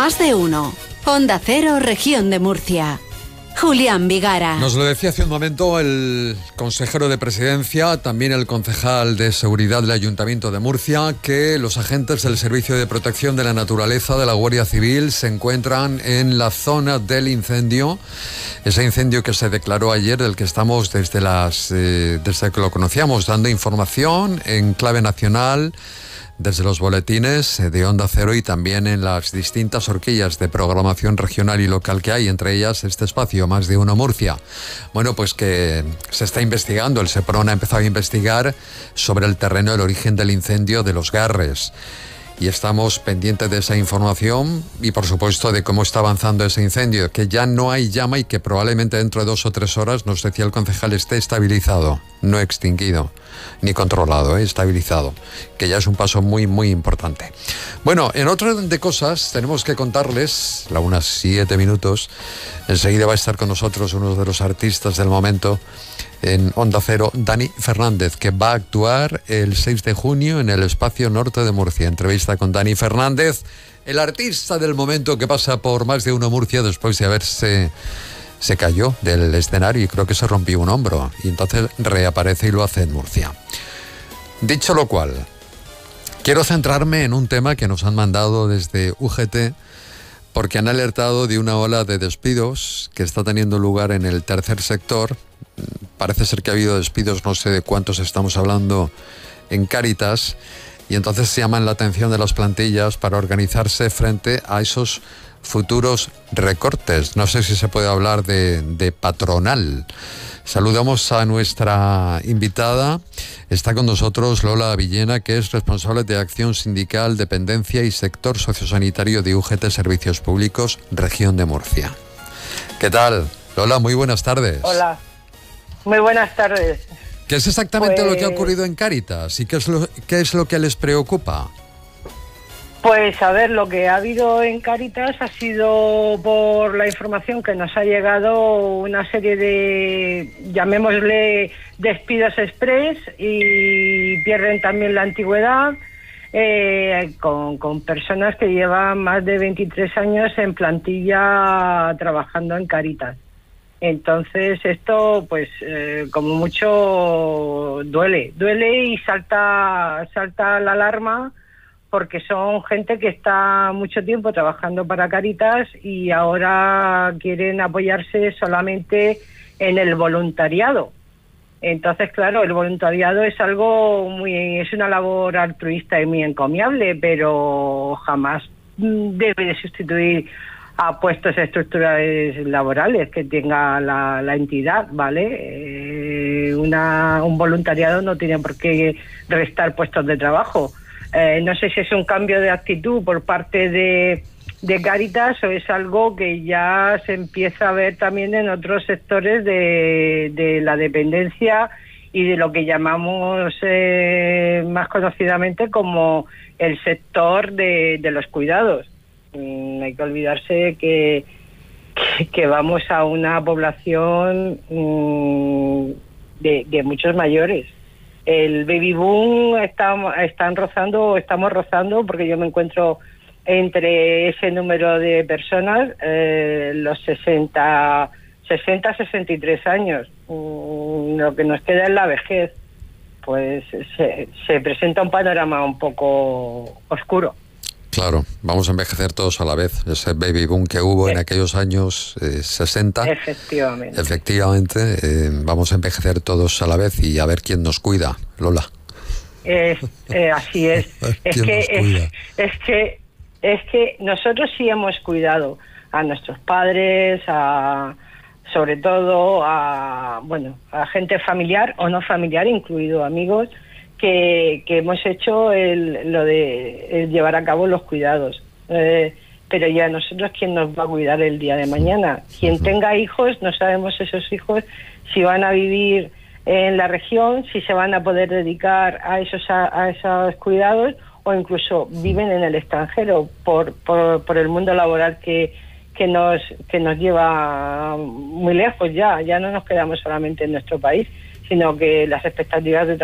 Más de uno. Onda Cero, Región de Murcia. Julián Vigara. Nos lo decía hace un momento el consejero de Presidencia, también el concejal de Seguridad del Ayuntamiento de Murcia, que los agentes del Servicio de Protección de la Naturaleza de la Guardia Civil se encuentran en la zona del incendio. Ese incendio que se declaró ayer, del que estamos desde que lo conocíamos dando información en clave nacional, desde los boletines de Onda Cero y también en las distintas horquillas de programación regional y local que hay, entre ellas este espacio, Más de Uno Murcia. Bueno, pues que se está investigando, el SEPRON ha empezado a investigar sobre el terreno, el origen del incendio de Los Garres. Y estamos pendientes de esa información y, por supuesto, de cómo está avanzando ese incendio, que ya no hay llama y que probablemente dentro de 2 o 3 horas, nos decía el concejal, esté estabilizado, no extinguido, ni controlado, estabilizado, que ya es un paso muy, muy importante. Bueno, en otro orden de cosas, tenemos que contarles, a unas 7 minutos, enseguida va a estar con nosotros uno de los artistas del momento, en Onda Cero, Dani Fernández, que va a actuar el 6 de junio en el Espacio Norte de Murcia. Entrevista con Dani Fernández, el artista del momento que pasa por Más de Uno Murcia después de haberse se cayó del escenario y creo que se rompió un hombro y entonces reaparece y lo hace en Murcia. Dicho lo cual, quiero centrarme en un tema que nos han mandado desde UGT, porque han alertado de una ola de despidos que está teniendo lugar en el tercer sector. Parece ser que ha habido despidos, no sé de cuántos estamos hablando, en Cáritas, y entonces se llaman la atención de las plantillas para organizarse frente a esos futuros recortes. No sé si se puede hablar de patronal. Saludamos a nuestra invitada. Está con nosotros Lola Villena, que es responsable de Acción Sindical, Dependencia y Sector Sociosanitario de UGT Servicios Públicos, Región de Murcia. ¿Qué tal? Lola, muy buenas tardes. Hola, muy buenas tardes. ¿Qué es exactamente lo que ha ocurrido en Cáritas y qué es lo que les preocupa? Pues a ver, lo que ha habido en Cáritas ha sido, por la información que nos ha llegado, una serie de, llamémosle, despidos express, y pierden también la antigüedad, con personas que llevan más de 23 años en plantilla trabajando en Cáritas. Entonces esto, pues, como mucho duele y salta la alarma, porque son gente que está mucho tiempo trabajando para Cáritas y ahora quieren apoyarse solamente en el voluntariado. Entonces, claro, el voluntariado es es una labor altruista y muy encomiable, pero jamás debe de sustituir a puestos estructurales laborales que tenga la entidad, ¿vale? Un voluntariado no tiene por qué restar puestos de trabajo. No sé si es un cambio de actitud por parte de Cáritas o es algo que ya se empieza a ver también en otros sectores de la dependencia y de lo que llamamos más conocidamente como el sector de los cuidados. Hay que olvidarse que vamos a una población de muchos mayores. El baby boom estamos rozando, porque yo me encuentro entre ese número de personas, los 60-63 años. Lo que nos queda es la vejez. Pues se presenta un panorama un poco oscuro. Claro, vamos a envejecer todos a la vez. Ese baby boom que hubo en aquellos años 60. Efectivamente, vamos a envejecer todos a la vez y a ver quién nos cuida, Lola. Así es. Es que nosotros sí hemos cuidado a nuestros padres, sobre todo a gente familiar o no familiar, incluido amigos, que hemos hecho lo de llevar a cabo los cuidados. Pero ya nosotros, ¿quién nos va a cuidar el día de mañana? Quien tenga hijos, no sabemos esos hijos si van a vivir en la región, si se van a poder dedicar a esos cuidados, o incluso viven en el extranjero por el mundo laboral que nos lleva muy lejos ya no nos quedamos solamente en nuestro país, sino que las expectativas de